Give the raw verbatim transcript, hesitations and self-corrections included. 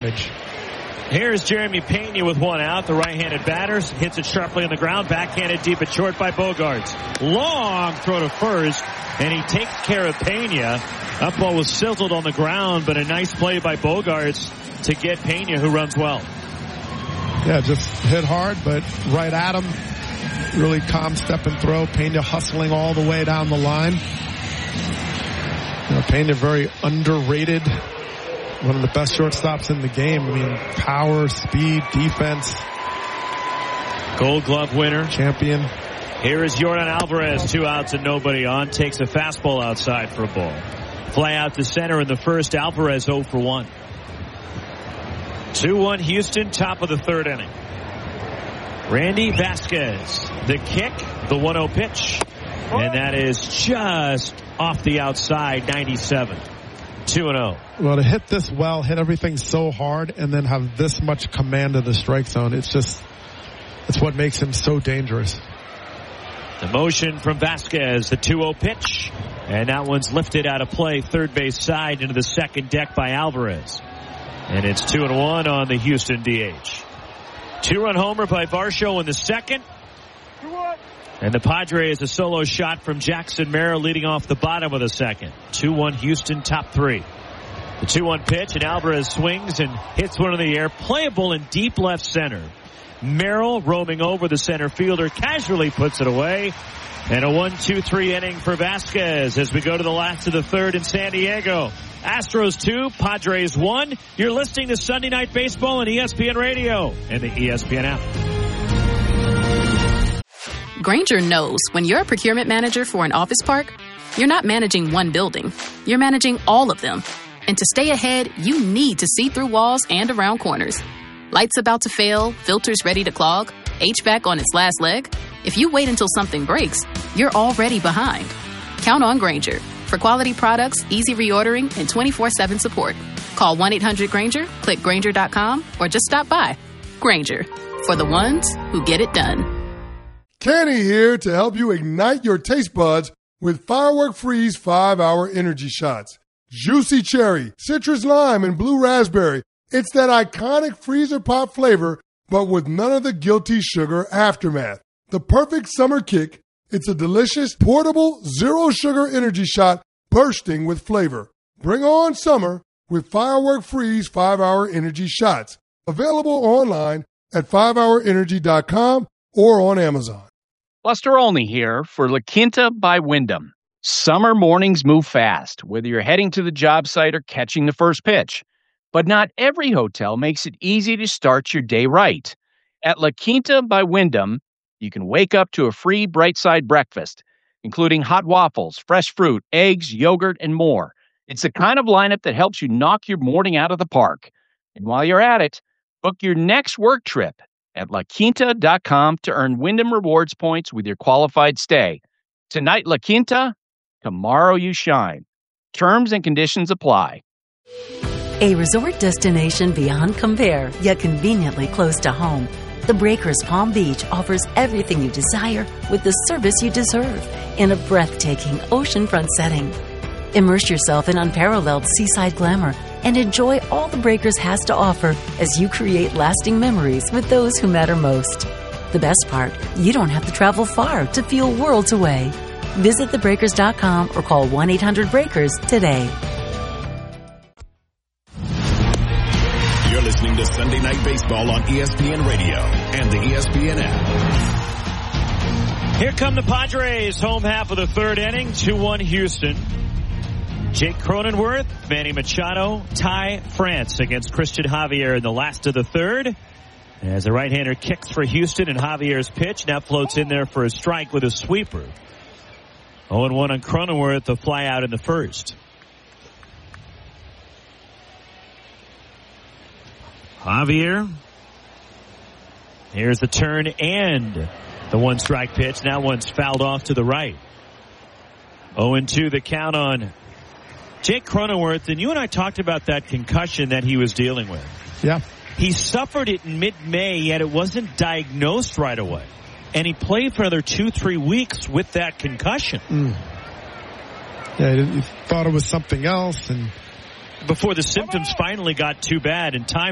Here's Jeremy Pena with one out. The right-handed batter hits it sharply on the ground. Backhanded deep and short by Bogaerts. Long throw to first, and he takes care of Pena. That ball was sizzled on the ground, but a nice play by Bogaerts to get Pena, who runs well. Yeah, just hit hard, but right at him. Really calm step and throw. Pena hustling all the way down the line. You know, Pena very underrated. One of the best shortstops in the game. I mean, power, speed, defense. Gold Glove winner. Champion. Here is Yordan Alvarez. Two outs and nobody on. Takes a fastball outside for a ball. Fly out to center in the first. Alvarez oh for one. two one Houston, top of the third inning. Randy Vasquez. The kick, the one oh pitch. And that is just off the outside, ninety-seven. two and oh. Well, to hit this well, hit everything so hard, and then have this much command of the strike zone, it's just, it's what makes him so dangerous. The motion from Vasquez, the two oh pitch. And that one's lifted out of play, third base side into the second deck by Alvarez. And it's two and one on the Houston D H. Two-run homer by Varsho in the second. And the Padres, a solo shot from Jackson Merrill leading off the bottom of the second. two one Houston, top three. The two one pitch, and Alvarez swings and hits one in the air. Playable in deep left center. Merrill roaming over the center fielder, casually puts it away. And a one two three inning for Vasquez as we go to the last of the third in San Diego. Astros two, Padres one. You're listening to Sunday Night Baseball on E S P N Radio and the E S P N app. Grainger knows when you're a procurement manager for an office park, you're not managing one building. You're managing all of them. And to stay ahead, you need to see through walls and around corners. Lights about to fail, filters ready to clog, H V A C on its last leg. If you wait until something breaks, you're already behind. Count on Grainger for quality products, easy reordering, and twenty-four seven support. Call one eight hundred Grainger, click Grainger dot com, or just stop by. Grainger, for the ones who get it done. Kenny here to help you ignite your taste buds with Firework Freeze five hour Energy Shots. Juicy cherry, citrus lime, and blue raspberry. It's that iconic freezer pop flavor, but with none of the guilty sugar aftermath. The perfect summer kick. It's a delicious, portable, zero-sugar energy shot bursting with flavor. Bring on summer with Firework Freeze five hour Energy Shots. Available online at five hour energy dot com or on Amazon. Buster Olney here for La Quinta by Wyndham. Summer mornings move fast, whether you're heading to the job site or catching the first pitch. But not every hotel makes it easy to start your day right. At La Quinta by Wyndham, you can wake up to a free Bright Side breakfast, including hot waffles, fresh fruit, eggs, yogurt, and more. It's the kind of lineup that helps you knock your morning out of the park. And while you're at it, book your next work trip at la quinta dot com to earn Wyndham Rewards points with your qualified stay. Tonight, La Quinta, tomorrow you shine. Terms and conditions apply. A resort destination beyond compare, yet conveniently close to home. The Breakers Palm Beach offers everything you desire with the service you deserve in a breathtaking oceanfront setting. Immerse yourself in unparalleled seaside glamour and enjoy all the Breakers has to offer as you create lasting memories with those who matter most. The best part, you don't have to travel far to feel worlds away. Visit the breakers dot com or call one eight hundred breakers today. You're listening to Sunday Night Baseball on E S P N Radio and the E S P N app. Here come the Padres, home half of the third inning, two one Houston. Jake Cronenworth, Manny Machado, Ty France against Christian Javier in the last of the third. As the right-hander kicks for Houston, and Javier's pitch now floats in there for a strike with a sweeper. oh and one on Cronenworth, the fly out in the first. Javier. Here's the turn and the one strike pitch. Now one's fouled off to the right. oh and two the count on Jake Cronenworth. And you and I talked about that concussion that he was dealing with. Yeah. He suffered it in mid-May, yet it wasn't diagnosed right away. And he played for another two, three weeks with that concussion. Mm. Yeah, he thought it was something else. And before the symptoms finally got too bad and time